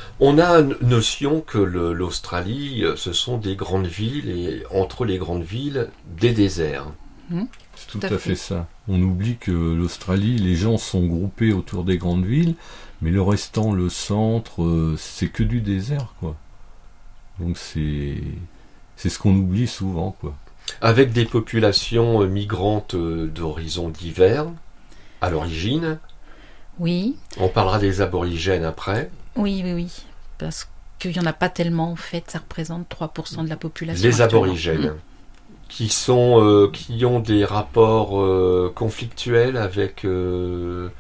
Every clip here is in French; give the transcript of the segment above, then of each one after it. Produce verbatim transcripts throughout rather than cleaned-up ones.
On a une notion que le, l'Australie, ce sont des grandes villes et entre les grandes villes, des déserts. Mmh, c'est tout, tout à, à fait. fait ça. On oublie que l'Australie, les gens sont groupés autour des grandes villes, mais le restant, le centre, c'est que du désert, quoi. Donc c'est, c'est ce qu'on oublie souvent, quoi. Avec des populations migrantes d'horizons divers, à l'origine. Oui. On parlera des aborigènes après. Oui, oui, oui. Parce qu'il n'y en a pas tellement, en fait. Ça représente trois pour cent de la population. Les aborigènes, mmh. qui, sont, euh, qui ont des rapports euh, conflictuels avec... Euh...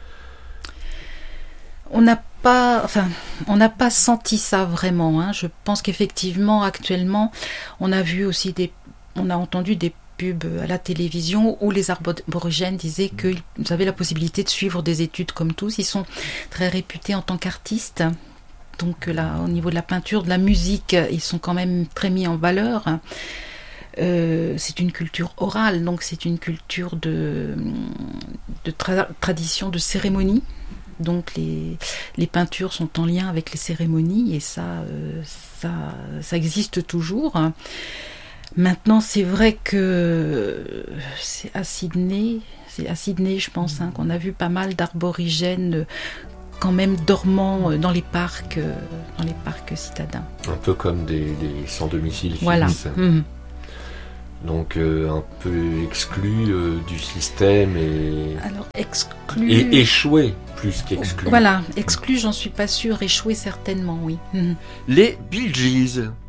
On n'a pas, enfin, on n'a pas senti ça vraiment. Hein. Je pense qu'effectivement, actuellement, on a vu aussi des... On a entendu des pubs à la télévision où les aborigènes disaient qu'ils avaient la possibilité de suivre des études comme tous. Ils sont très réputés en tant qu'artistes. Donc là, au niveau de la peinture, de la musique, ils sont quand même très mis en valeur. Euh, c'est une culture orale, donc c'est une culture de, de tra- tradition, de cérémonie. Donc les, les peintures sont en lien avec les cérémonies et ça, euh, ça, ça existe toujours. Maintenant, c'est vrai que c'est à Sydney, c'est à Sydney, je pense, hein, qu'on a vu pas mal d'aborigènes quand même dormant dans les parcs, dans les parcs citadins. Un peu comme des, des sans domicile fixe. Voilà. Mmh. Donc euh, un peu exclu euh, du système et... Alors, exclu... Et échoué plus qu'exclu. Voilà, exclu, j'en suis pas sûre, échoué certainement, oui. Mmh. Les Bee Gees.